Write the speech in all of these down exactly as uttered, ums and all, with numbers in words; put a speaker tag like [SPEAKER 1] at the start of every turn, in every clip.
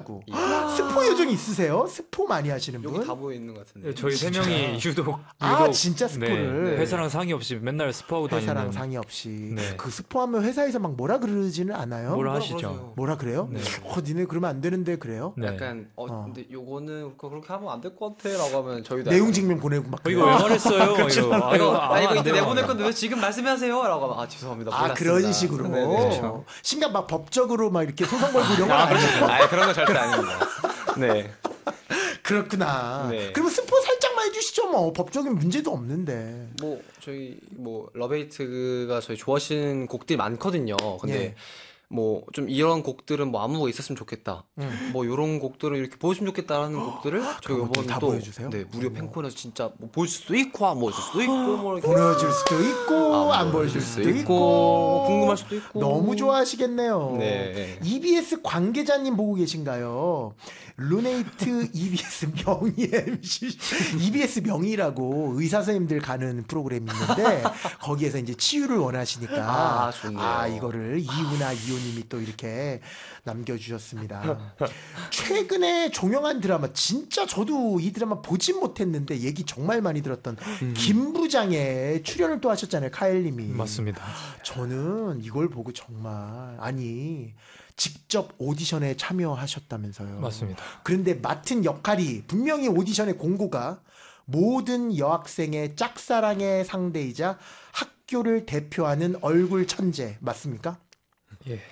[SPEAKER 1] 하시고 스포 요정 있으세요? 스포 많이 하시는 분?
[SPEAKER 2] 여기 다 보여 있는 것 같은데.
[SPEAKER 3] 네, 저희 세 명이 유독, 유독
[SPEAKER 1] 아 진짜 스포를
[SPEAKER 3] 네, 회사랑 상의 없이 맨날 스포하고 다니는.
[SPEAKER 1] 회사랑 상의 없이
[SPEAKER 3] 네.
[SPEAKER 1] 그 스포하면 회사에서 막 뭐라 그러지는 않아요?
[SPEAKER 3] 뭐라
[SPEAKER 2] 뭐라
[SPEAKER 3] 하시죠?
[SPEAKER 2] 그러세요?
[SPEAKER 1] 뭐라 그래요?
[SPEAKER 3] 네.
[SPEAKER 1] 어 니네 그러면 안 되는데 그래요?
[SPEAKER 3] 네.
[SPEAKER 2] 약간 어,
[SPEAKER 1] 어.
[SPEAKER 2] 근데 요거는 그렇게 하면 안 될 것 같아라고 하면 저희도
[SPEAKER 1] 내용 증명 보내고 막
[SPEAKER 3] 어, 이거 왜 말했어요?
[SPEAKER 1] 그렇죠.
[SPEAKER 3] 이거,
[SPEAKER 2] 아, 이거 아 이거
[SPEAKER 3] 안
[SPEAKER 2] 이때
[SPEAKER 3] 돼요.
[SPEAKER 2] 내보낼 건데 왜 지금 말씀하세요?라고 하면 아 죄송합니다.
[SPEAKER 1] 아
[SPEAKER 2] 몰랐습니다.
[SPEAKER 1] 그런 식으로
[SPEAKER 2] 네, 네.
[SPEAKER 1] 그렇죠. 심지어 막 법적으로 막 이렇게 소송 걸고 이런 건 아니고
[SPEAKER 2] 아 그런 건 절대 아닙니다. 네.
[SPEAKER 1] 그렇구나.
[SPEAKER 2] 네.
[SPEAKER 1] 그러면 스포 살짝만 해주시죠. 뭐 법적인 문제도 없는데.
[SPEAKER 2] 뭐 저희 뭐 러베이트가 저희 좋아하시는 곡들이 많거든요. 근데
[SPEAKER 1] 예.
[SPEAKER 2] 뭐 좀 이런 곡들은 뭐 안무가 있었으면 좋겠다.
[SPEAKER 1] 음.
[SPEAKER 2] 뭐 이런 곡들을 이렇게 보여주면 좋겠다라는 곡들을 저희
[SPEAKER 1] 그런 것들
[SPEAKER 2] 이번에
[SPEAKER 1] 다
[SPEAKER 2] 또
[SPEAKER 1] 보여주세요?
[SPEAKER 2] 네 무료
[SPEAKER 1] 어.
[SPEAKER 2] 팬콘에서 진짜 뭐 보여줄 수도 있고 안 보여줄 수도 있고 뭐 이렇게
[SPEAKER 1] 보내줄 수도 있고 안 보여줄 수도 있고
[SPEAKER 2] 뭐 궁금할 수도 있고
[SPEAKER 1] 너무 좋아하시겠네요.
[SPEAKER 2] 네.
[SPEAKER 1] 이비에스 관계자님 보고 계신가요? 루네이트 이비에스 명의 엠씨 이비에스 명의라고 의사 선생님들 가는 프로그램이 있는데 거기에서 이제 치유를 원하시니까
[SPEAKER 2] 아, 좋네요.
[SPEAKER 1] 아, 이거를 이우나 이호님이 또 이렇게 남겨주셨습니다. 최근에 종영한 드라마 진짜 저도 이 드라마 보진 못했는데 얘기 정말 많이 들었던
[SPEAKER 2] 음.
[SPEAKER 1] 김부장에 출연을 또 하셨잖아요. 카엘님이.
[SPEAKER 3] 맞습니다.
[SPEAKER 1] 저는 이걸 보고 정말 아니 직접 오디션에 참여하셨다면서요.
[SPEAKER 3] 맞습니다.
[SPEAKER 1] 그런데 맡은 역할이 분명히 오디션의 공고가 모든 여학생의 짝사랑의 상대이자 학교를 대표하는 얼굴 천재 맞습니까?
[SPEAKER 3] 예.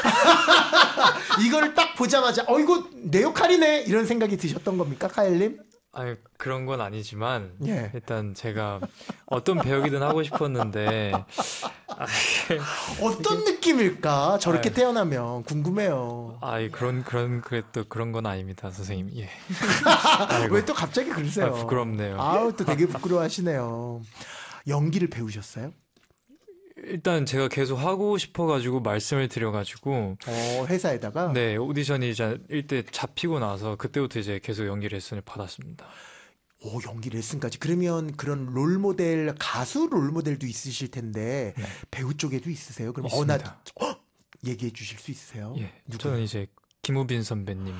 [SPEAKER 1] 이걸 딱 보자마자 어 이거 내 역할이네 이런 생각이 드셨던 겁니까, 카엘님?
[SPEAKER 3] 아니 그런 건 아니지만
[SPEAKER 1] 예.
[SPEAKER 3] 일단 제가 어떤 배우기든 하고 싶었는데 아,
[SPEAKER 1] 어떤 느낌일까? 저렇게
[SPEAKER 3] 아유.
[SPEAKER 1] 태어나면 궁금해요.
[SPEAKER 3] 아 그런 그런 그또 그런 건 아닙니다, 선생님. 예. 아이고.
[SPEAKER 1] 왜 또 갑자기 그러세요?
[SPEAKER 3] 아, 부끄럽네요.
[SPEAKER 1] 아우 또 되게 부끄러워하시네요. 연기를 배우셨어요?
[SPEAKER 3] 일단 제가 계속 하고 싶어가지고 말씀을 드려가지고
[SPEAKER 1] 어 회사에다가
[SPEAKER 3] 네 오디션이 이제 일대 잡히고 나서 그때부터 이제 계속 연기 레슨을 받았습니다.
[SPEAKER 1] 오 연기 레슨까지 그러면 그런 롤모델 가수 롤모델도 있으실 텐데
[SPEAKER 3] 네.
[SPEAKER 1] 배우 쪽에도 있으세요? 그럼
[SPEAKER 3] 있습니다.
[SPEAKER 1] 어나 어, 얘기해 주실 수 있으세요?
[SPEAKER 3] 예,
[SPEAKER 1] 누구?
[SPEAKER 3] 저는 이제 김우빈 선배님과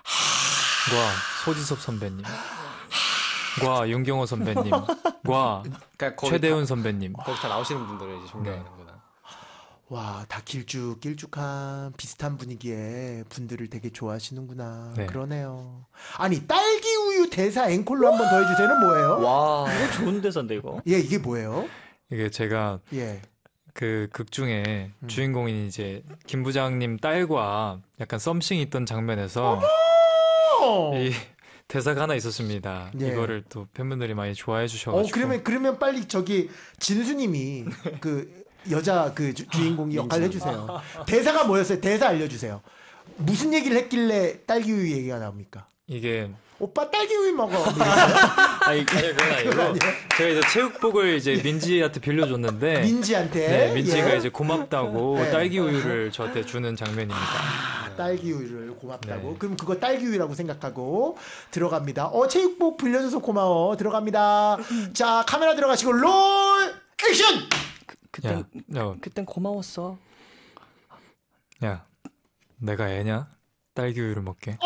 [SPEAKER 3] 소지섭 선배님과 윤경호 선배님과
[SPEAKER 2] 그러니까 거기
[SPEAKER 3] 최대훈
[SPEAKER 2] 다,
[SPEAKER 3] 선배님.
[SPEAKER 2] 거기 다 나오시는 분들을 이제 존경하는구나.
[SPEAKER 1] 와, 다 길쭉 길쭉한 비슷한 분위기의 분들을 되게 좋아하시는구나.
[SPEAKER 3] 네.
[SPEAKER 1] 그러네요. 아니 딸기 우유 대사 앵콜로 한 번 더 해주세요는 뭐예요?
[SPEAKER 2] 와.
[SPEAKER 4] 이거 좋은 대사인데 이거.
[SPEAKER 1] 예, 이게 뭐예요?
[SPEAKER 3] 이게 제가
[SPEAKER 1] 예.
[SPEAKER 3] 그 극 중에
[SPEAKER 1] 음.
[SPEAKER 3] 주인공인 이제 김 부장님 딸과 약간 썸씽이 있던 장면에서 이 대사가 하나 있었습니다.
[SPEAKER 1] 예.
[SPEAKER 3] 이거를 또 팬분들이 많이 좋아해
[SPEAKER 1] 어,
[SPEAKER 3] 주셔가지고.
[SPEAKER 1] 그러면 그러면 빨리 저기 진수님이 그 여자 그 주, 주인공 역할 해주세요. 대사가 뭐였어요? 대사 알려주세요. 무슨 얘기를 했길래 딸기 우유 얘기가 나옵니까?
[SPEAKER 3] 이게
[SPEAKER 1] 오빠 딸기 우유 먹어. 뭐 이랬어요?
[SPEAKER 3] 아니 아니 그건 아니고 제가 이제 체육복을 이제 민지한테 빌려줬는데
[SPEAKER 1] 민지한테.
[SPEAKER 3] 네, 민지가
[SPEAKER 1] 예.
[SPEAKER 3] 이제 고맙다고
[SPEAKER 1] 네.
[SPEAKER 3] 딸기 우유를 저한테 주는 장면입니다.
[SPEAKER 1] 아, 딸기 우유를 고맙다고.
[SPEAKER 3] 네.
[SPEAKER 1] 그럼 그거 딸기 우유라고 생각하고 들어갑니다. 어 체육복 빌려줘서 고마워. 들어갑니다. 자 카메라 들어가시고 롤 액션.
[SPEAKER 4] 그땐
[SPEAKER 3] 야, 야,
[SPEAKER 4] 그땐 고마웠어.
[SPEAKER 3] 야, 내가 애냐? 딸기 우유를 먹게.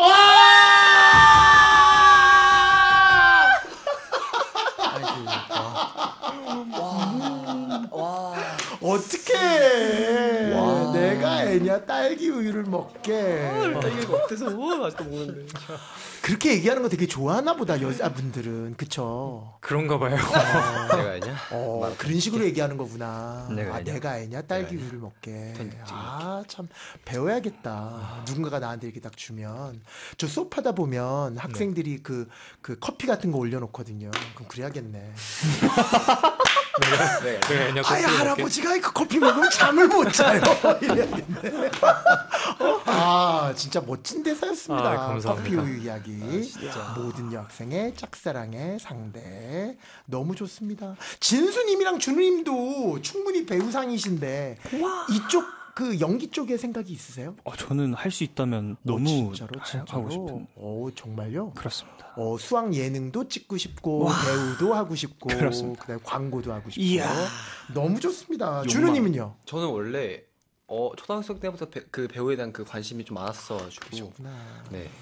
[SPEAKER 1] 어떻게 내가 애냐 딸기 우유를 먹게.
[SPEAKER 2] 딸기가 어때서 맛있다 먹는데.
[SPEAKER 1] 그렇게 얘기하는 거 되게 좋아하나 보다 여자분들은. 그쵸?
[SPEAKER 3] 그런가 봐요.
[SPEAKER 2] 내가 아니냐?
[SPEAKER 1] 어, 그런 식으로 얘기하는 거구나.
[SPEAKER 4] 내가
[SPEAKER 1] 아,
[SPEAKER 4] 애냐?
[SPEAKER 1] 내가 애냐? 딸기
[SPEAKER 2] 내가
[SPEAKER 1] 우유를 먹게.
[SPEAKER 2] 던지기.
[SPEAKER 1] 아, 참, 배워야겠다. 누군가가 나한테 이렇게 딱 주면. 저 수업하다 보면 학생들이 그, 그 커피 같은 거 올려놓거든요. 그럼 그래야겠네.
[SPEAKER 3] 내가 애냐?
[SPEAKER 1] 아이,
[SPEAKER 3] 커피를 먹게.
[SPEAKER 1] 할아버지가 그 커피 먹으면 잠을 못 자요. 이래야겠네. 아, 진짜 멋진 대사였습니다.
[SPEAKER 3] 아, 감사합니다.
[SPEAKER 1] 커피 우유 이야기.
[SPEAKER 2] 진짜.
[SPEAKER 1] 모든 여학생의 짝사랑의 상대. 너무 좋습니다. 진수님이랑 준우님도 충분히 배우상이신데 이쪽 그 연기 쪽에 생각이 있으세요?
[SPEAKER 4] 어, 저는 할 수 있다면 너무
[SPEAKER 1] 어, 진짜로
[SPEAKER 4] 하-
[SPEAKER 1] 진짜로.
[SPEAKER 4] 하고 싶은.
[SPEAKER 1] 오 정말요?
[SPEAKER 4] 그렇습니다.
[SPEAKER 1] 어, 수학 예능도 찍고 싶고 배우도 하고 싶고
[SPEAKER 4] 그렇습니다.
[SPEAKER 1] 그다음에 광고도 하고 싶고
[SPEAKER 4] 이야.
[SPEAKER 1] 너무 좋습니다.
[SPEAKER 4] 욕망.
[SPEAKER 1] 준우님은요?
[SPEAKER 2] 저는 원래 어 초등학생 때부터 배, 그 배우에 대한 그 관심이 좀 많았어가지고
[SPEAKER 1] 그렇구나.
[SPEAKER 2] 네